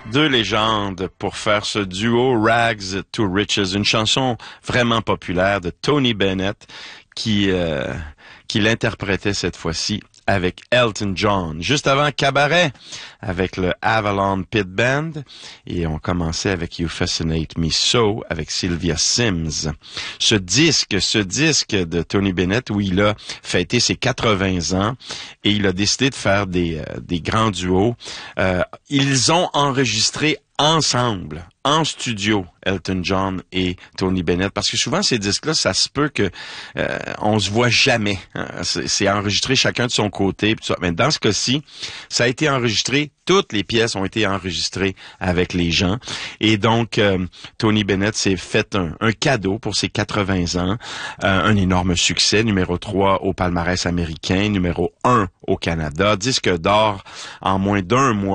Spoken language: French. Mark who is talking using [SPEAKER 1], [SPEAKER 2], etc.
[SPEAKER 1] deux légendes pour faire ce duo Rags to Riches, une chanson vraiment populaire de Tony Bennett qui l'interprétait cette fois-ci avec Elton John. Juste avant Cabaret, avec le Avalon Pit Band, et on commençait avec You Fascinate Me So, avec Sylvia Sims. Ce disque de Tony Bennett, où il a fêté ses 80 ans, et il a décidé de faire des grands duos. Ils ont enregistré ensemble, en studio, Elton John et Tony Bennett, parce que souvent ces disques-là, ça se peut que on se voit jamais. Hein. C'est enregistré chacun de son côté. Pis tout ça. Mais dans ce cas-ci, ça a été enregistré. Toutes les pièces ont été enregistrées avec les gens. Et donc, Tony Bennett s'est fait un cadeau pour ses 80 ans. Un énorme succès, numéro 3 au palmarès américain, numéro 1 au Canada, disque d'or en moins d'un mois.